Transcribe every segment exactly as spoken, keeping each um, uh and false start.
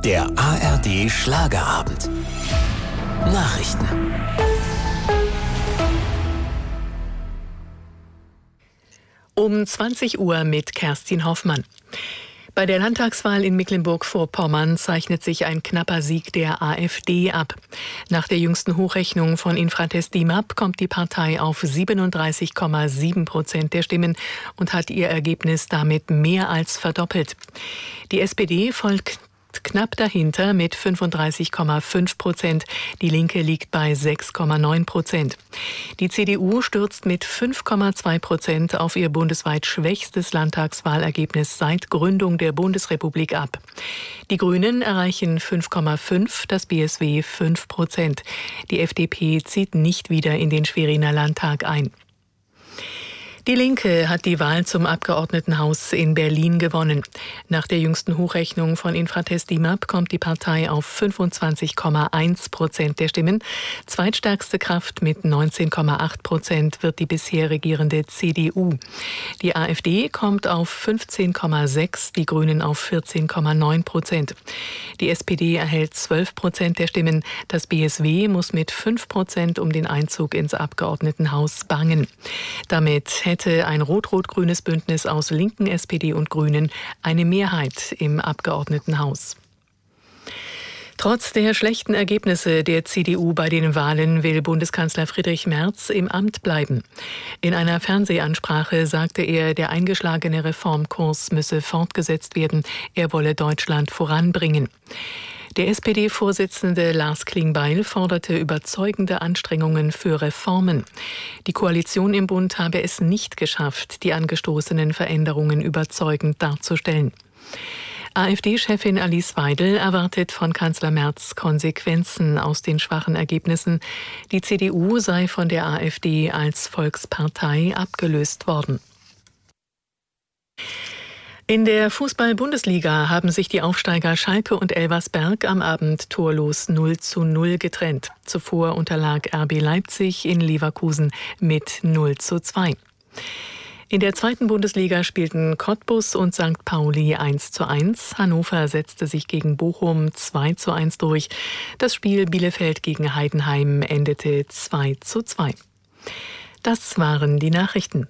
Der A R D Schlagerabend. Nachrichten. Um zwanzig Uhr mit Kerstin Hoffmann. Bei der Landtagswahl in Mecklenburg-Vorpommern zeichnet sich ein knapper Sieg der AfD ab. Nach der jüngsten Hochrechnung von Infratest DIMAP kommt die Partei auf siebenunddreißig Komma sieben Prozent der Stimmen und hat ihr Ergebnis damit mehr als verdoppelt. Die S P D folgt knapp dahinter mit fünfunddreißig Komma fünf Prozent. Die Linke liegt bei sechs Komma neun Prozent. Die C D U stürzt mit fünf Komma zwei Prozent auf ihr bundesweit schwächstes Landtagswahlergebnis seit Gründung der Bundesrepublik ab. Die Grünen erreichen fünf Komma fünf, das B S W fünf Prozent. Die F D P zieht nicht wieder in den Schweriner Landtag ein. Die Linke hat die Wahl zum Abgeordnetenhaus in Berlin gewonnen. Nach der jüngsten Hochrechnung von Infratest DIMAP kommt die Partei auf fünfundzwanzig Komma eins Prozent der Stimmen. Zweitstärkste Kraft mit neunzehn Komma acht Prozent wird die bisher regierende C D U. Die AfD kommt auf fünfzehn Komma sechs, die Grünen auf vierzehn Komma neun Prozent. Die S P D erhält zwölf Prozent der Stimmen. Das B S W muss mit fünf Prozent um den Einzug ins Abgeordnetenhaus bangen. Damit hätte hätte ein rot-rot-grünes Bündnis aus Linken, S P D und Grünen eine Mehrheit im Abgeordnetenhaus. Trotz der schlechten Ergebnisse der C D U bei den Wahlen will Bundeskanzler Friedrich Merz im Amt bleiben. In einer Fernsehansprache sagte er, der eingeschlagene Reformkurs müsse fortgesetzt werden. Er wolle Deutschland voranbringen. Der S P D-Vorsitzende Lars Klingbeil forderte überzeugende Anstrengungen für Reformen. Die Koalition im Bund habe es nicht geschafft, die angestoßenen Veränderungen überzeugend darzustellen. AfD-Chefin Alice Weidel erwartet von Kanzler Merz Konsequenzen aus den schwachen Ergebnissen. Die C D U sei von der AfD als Volkspartei abgelöst worden. In der Fußball-Bundesliga haben sich die Aufsteiger Schalke und Elversberg am Abend torlos null zu null getrennt. Zuvor unterlag R B Leipzig in Leverkusen mit null zu zwei. In der zweiten Bundesliga spielten Cottbus und Sankt Pauli eins zu eins. Hannover setzte sich gegen Bochum zwei zu eins durch. Das Spiel Bielefeld gegen Heidenheim endete zwei zu zwei. Das waren die Nachrichten.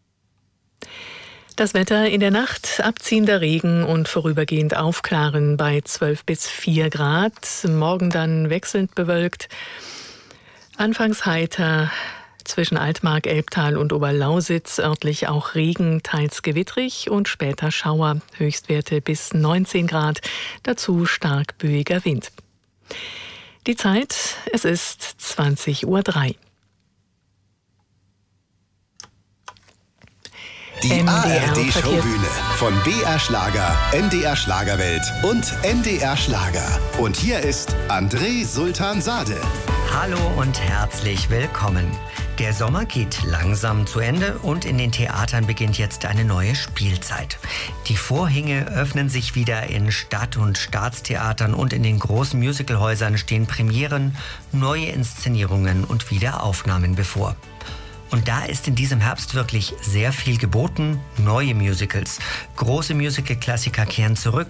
Das Wetter: in der Nacht abziehender Regen und vorübergehend Aufklaren bei zwölf bis vier Grad. Morgen dann wechselnd bewölkt. Anfangs heiter zwischen Altmark, Elbtal und Oberlausitz. Örtlich auch Regen, teils gewittrig und später Schauer. Höchstwerte bis neunzehn Grad. Dazu stark böiger Wind. Die Zeit: es ist zwanzig Uhr drei. Die A R D-Showbühne von B R Schlager, N D R Schlagerwelt und N D R Schlager. Und hier ist André Sultan Sade. Hallo und herzlich willkommen. Der Sommer geht langsam zu Ende und in den Theatern beginnt jetzt eine neue Spielzeit. Die Vorhänge öffnen sich wieder in Stadt- und Staatstheatern und in den großen Musicalhäusern stehen Premieren, neue Inszenierungen und Wiederaufnahmen bevor. Und da ist in diesem Herbst wirklich sehr viel geboten. Neue Musicals. Große Musical-Klassiker kehren zurück.